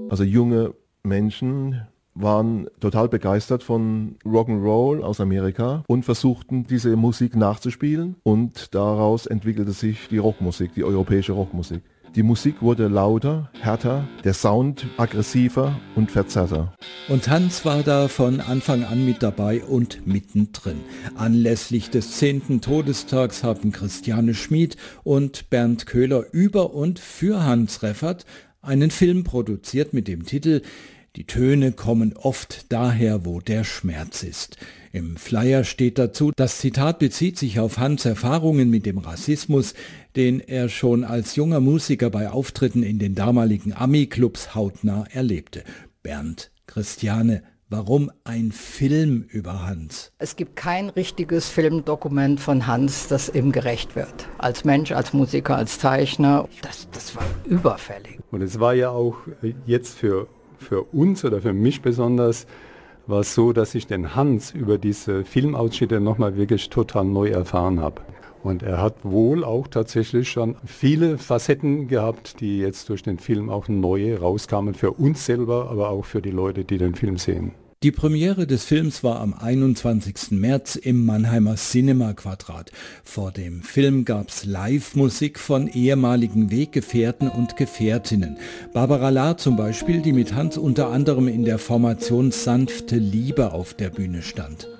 Also junge Menschen waren total begeistert von Rock'n'Roll aus Amerika und versuchten diese Musik nachzuspielen und daraus entwickelte sich die Rockmusik, die europäische Rockmusik. Die Musik wurde lauter, härter, der Sound aggressiver und verzerrter. Und Hans war da von Anfang an mit dabei und mittendrin. Anlässlich des 10. Todestags haben Christiane Schmid und Bernd Köhler über und für Hans Reffert einen Film produziert mit dem Titel »Die Töne kommen oft daher, wo der Schmerz ist«. Im Flyer steht dazu, das Zitat bezieht sich auf Hans' Erfahrungen mit dem Rassismus, den er schon als junger Musiker bei Auftritten in den damaligen Ami-Clubs hautnah erlebte. Bernd, Christiane, warum ein Film über Hans? Es gibt kein richtiges Filmdokument von Hans, das ihm gerecht wird. Als Mensch, als Musiker, als Zeichner, das war überfällig. Und es war ja auch jetzt für uns oder für mich besonders, war es so, dass ich den Hans über diese Filmausschnitte nochmal wirklich total neu erfahren habe. Und er hat wohl auch tatsächlich schon viele Facetten gehabt, die jetzt durch den Film auch neu rauskamen für uns selber, aber auch für die Leute, die den Film sehen. Die Premiere des Films war am 21. März im Mannheimer Cinema Quadrat. Vor dem Film gab's Live-Musik von ehemaligen Weggefährten und Gefährtinnen. Barbara Lahr zum Beispiel, die mit Hans unter anderem in der Formation Sanfte Liebe auf der Bühne stand.